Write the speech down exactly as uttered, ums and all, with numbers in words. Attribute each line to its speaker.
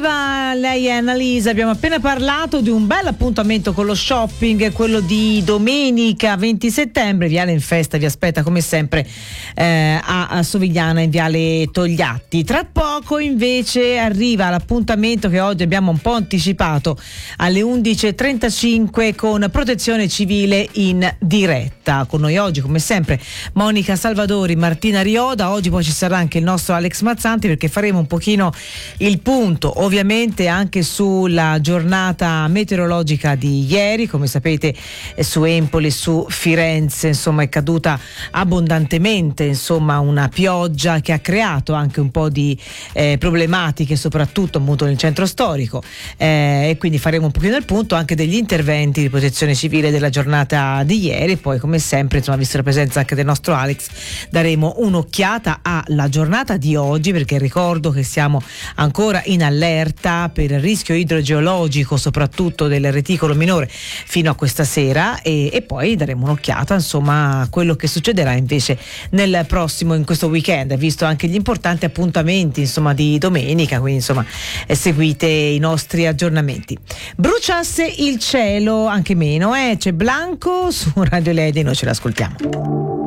Speaker 1: arriva lei e Annalisa. Abbiamo appena parlato di un bel appuntamento con lo shopping, quello di domenica venti settembre. Viale in Festa vi aspetta come sempre eh, a, a Sovigliana in Viale Togliatti. Tra poco invece arriva l'appuntamento che oggi abbiamo un po' anticipato alle undici e trentacinque con Protezione Civile in diretta. Con noi oggi come sempre Monica Salvadori, Martina Rioda. Oggi poi ci sarà anche il nostro Alex Mazzanti, perché faremo un pochino il punto ovviamente anche sulla giornata meteorologica di ieri. Come sapete su Empoli, su Firenze insomma è caduta abbondantemente insomma una pioggia che ha creato anche un po' di eh, problematiche soprattutto appunto nel centro storico, eh, e quindi faremo un pochino il punto anche degli interventi di protezione civile della giornata di ieri. Poi come sempre insomma, vista la presenza anche del nostro Alex, daremo un'occhiata alla giornata di oggi, perché ricordo che siamo ancora in allerta per il rischio idrogeologico soprattutto del reticolo minore fino a questa sera, e, e poi daremo un'occhiata insomma a quello che succederà invece nel prossimo, in questo weekend, visto anche gli importanti appuntamenti insomma di domenica, quindi insomma eh, seguite i nostri aggiornamenti. Bruciasse il cielo, anche meno, eh? C'è Blanco su Radio Lady, noi ce l'ascoltiamo.